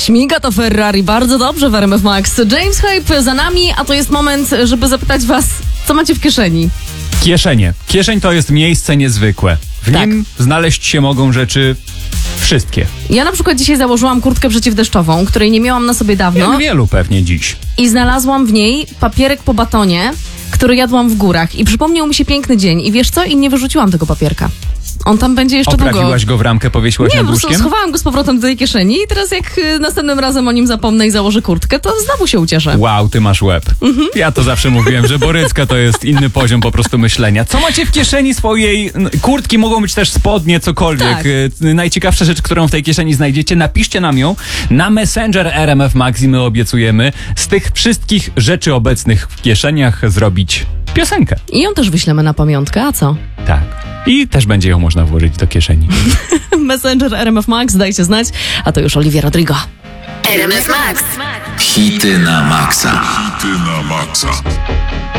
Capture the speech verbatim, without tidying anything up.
Śmiga to Ferrari, bardzo dobrze w R M F Max. James Hype za nami, a to jest moment, żeby zapytać was, co macie w kieszeni? Kieszenie. Kieszeń to jest miejsce niezwykłe. W Tak. nim znaleźć się mogą rzeczy wszystkie. Ja na przykład dzisiaj założyłam kurtkę przeciwdeszczową, której nie miałam na sobie dawno Jak wielu pewnie dziś. i znalazłam w niej papierek po batonie, który jadłam w górach i przypomniał mi się piękny dzień i wiesz co? I nie wyrzuciłam tego papierka. On tam będzie jeszcze długo. Oprawiłaś go w ramkę, powiesiłaś Nie, nad po prostu łóżkiem? schowałam go z powrotem do tej kieszeni i teraz jak y, następnym razem o nim zapomnę i założę kurtkę, to znowu się ucieszę. Wow, ty masz łeb. Mhm. Ja to zawsze mówiłem, że Borycka to jest inny poziom po prostu myślenia. Co macie w kieszeni swojej n- kurtki? Mogą być też spodnie, cokolwiek. Tak. Y, Najciekawsza rzecz, którą w tej kieszeni znajdziecie, napiszcie nam ją na Messenger R M F Max i my obiecujemy z tych wszystkich rzeczy obecnych w kieszeniach zrobić piosenkę. I ją też wyślemy na pamiątkę, a co? Tak. I też będzie ją można włożyć do kieszeni. Messenger R M F Max, dajcie znać, a to już Olivia Rodrigo. R M F Max. Hity na maksa. Hity na maksa.